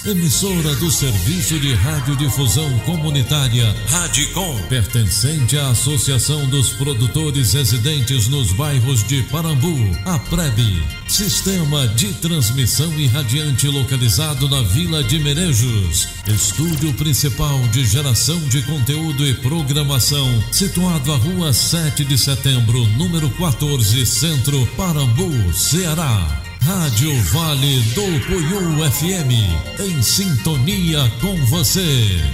emissora do Serviço de Radiodifusão Comunitária Radicom, pertencente à Associação dos Produtores Residentes nos Bairros de Parambu, a PREB. Sistema de transmissão irradiante localizado na Vila de Merejos. Estúdio principal de geração de conteúdo e programação, situado à Rua 7 de Setembro, número 14, Centro, Parambu, Ceará. Rádio Vale do Poiú FM, em sintonia com você.